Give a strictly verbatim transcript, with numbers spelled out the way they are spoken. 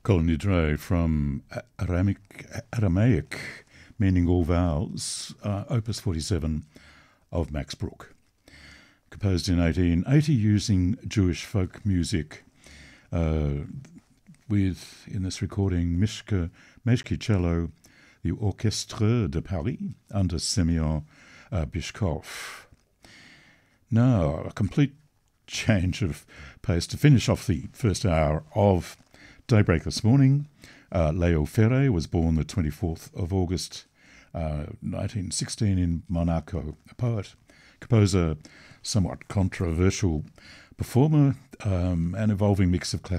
Kol Nidre from Aramaic, Aramaic, meaning all vowels, uh, Opus forty-seven of Max Bruch. Composed in eighteen eighty using Jewish folk music, uh, with, in this recording, Mishka Meshki cello, the Orchestre de Paris, under Semyon uh, Bishkov. Now, a complete change of pace to finish off the first hour of Daybreak this morning. Uh, Leo Ferre was born the twenty-fourth of August, uh, nineteen sixteen in Monaco. A poet, composer, somewhat controversial performer, um, an evolving mix of classical